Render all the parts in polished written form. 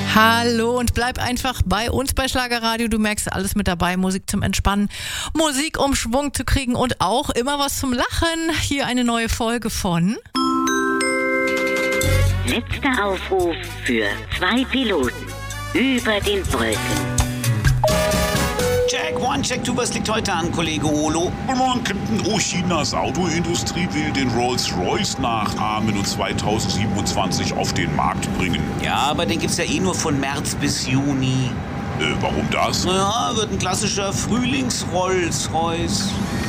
Hallo und bleib einfach bei uns bei Schlagerradio. Du merkst alles mit dabei. Musik zum Entspannen, Musik um Schwung zu kriegen und auch immer was zum Lachen. Hier eine neue Folge von... Letzter Aufruf für 2 Piloten über den Brücken. Check 1, Check 2, was liegt heute an, Kollege Olo? Guten Morgen, Captain. Chinas Autoindustrie will den Rolls-Royce nachahmen und 2027 auf den Markt bringen. Ja, aber den gibt's ja eh nur von März bis Juni. Warum das? Ja, wird ein klassischer Frühlings-Rolls-Royce.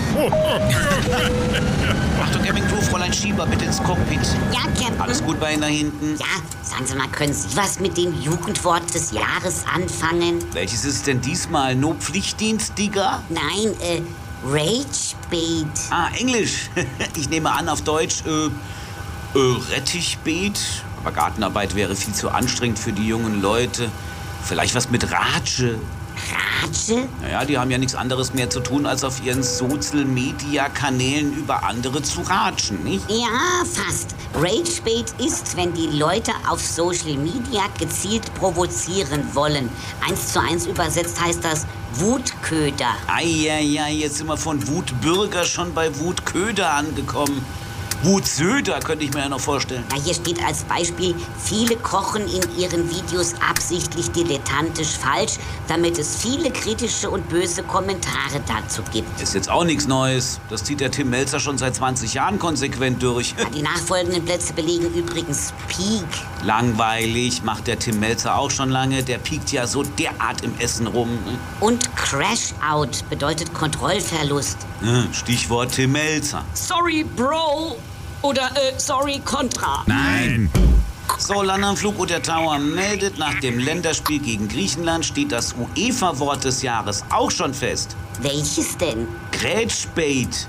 Achtung, Cabin Crew, Fräulein Schieber, bitte ins Cockpit. Ja, Captain. Alles gut bei Ihnen da hinten? Ja, sagen Sie mal, können Sie was mit dem Jugendwort des Jahres anfangen? Welches ist denn diesmal? No Pflichtdienst, Digga? Nein, Ragebait. Ah, Englisch. Ich nehme an, auf Deutsch, Rettichbeet. Aber Gartenarbeit wäre viel zu anstrengend für die jungen Leute. Vielleicht was mit Ratsche. Ratsche? Naja, die haben ja nichts anderes mehr zu tun, als auf ihren Social-Media-Kanälen über andere zu ratschen, nicht? Ja, fast. Ragebait ist, wenn die Leute auf Social Media gezielt provozieren wollen. 1:1 übersetzt heißt das Wutköder. Eieiei, jetzt sind wir von Wutbürger schon bei Wutköder angekommen. Wutsöder könnte ich mir ja noch vorstellen. Na, hier steht als Beispiel, viele kochen in ihren Videos absichtlich dilettantisch falsch, damit es viele kritische und böse Kommentare dazu gibt. Ist jetzt auch nichts Neues. Das zieht der Tim Melzer schon seit 20 Jahren konsequent durch. Ja, die nachfolgenden Plätze belegen übrigens Peak. Langweilig, macht der Tim Melzer auch schon lange. Der piekt ja so derart im Essen rum. Und Crash-Out bedeutet Kontrollverlust. Stichwort Tim Melzer. Sorry, Bro. Oder, sorry, Contra. Nein! So, Landanflug oder Tower meldet, nach dem Länderspiel gegen Griechenland steht das UEFA-Wort des Jahres auch schon fest. Welches denn? Grätschbait.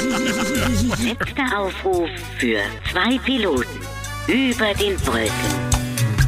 Letzter Aufruf für 2 Piloten über den Brücken.